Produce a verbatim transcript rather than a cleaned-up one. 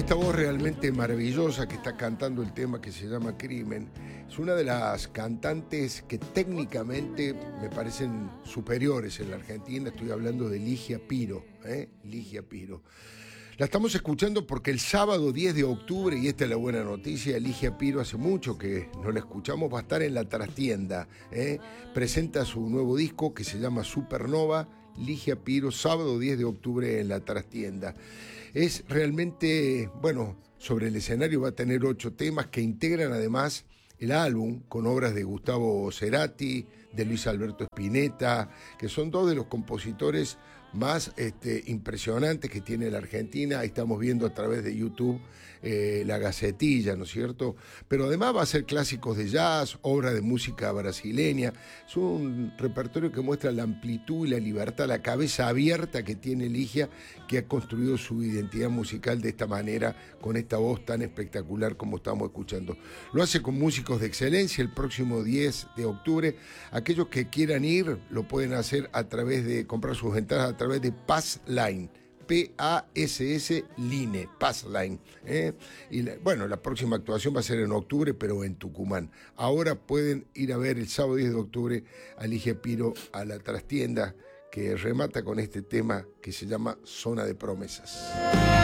Esta voz realmente maravillosa que está cantando el tema que se llama Crimen es una de las cantantes que técnicamente me parecen superiores en la Argentina. Estoy hablando de Ligia Piro, ¿eh? Ligia Piro. La estamos escuchando porque el sábado diez de octubre, y esta es la buena noticia, Ligia Piro hace mucho que no la escuchamos, va a estar en la trastienda. ¿eh? Presenta su nuevo disco que se llama Supernova. Ligia Piro, sábado diez de octubre en la trastienda. Es realmente, bueno, sobre el escenario va a tener ocho temas que integran además el álbum con obras de Gustavo Cerati, de Luis Alberto Spinetta, que son dos de los compositores más este, impresionantes que tiene la Argentina. Ahí estamos viendo a través de YouTube eh, La Gacetilla, ¿no es cierto? Pero además va a ser clásicos de jazz, obras de música brasileña. Es un repertorio que muestra la amplitud y la libertad, la cabeza abierta que tiene Ligia, que ha construido su identidad musical de esta manera, con esta voz tan espectacular como estamos escuchando. Lo hace con músicos de excelencia el próximo diez de octubre. Aquellos que quieran ir lo pueden hacer a través de comprar sus entradas a través de Passline, P A S S Line, Passline. ¿eh? Y la, bueno, la próxima actuación va a ser en octubre, pero en Tucumán. Ahora pueden ir a ver el sábado diez de octubre a Ligia Piro a la trastienda, que remata con este tema que se llama Zona de Promesas.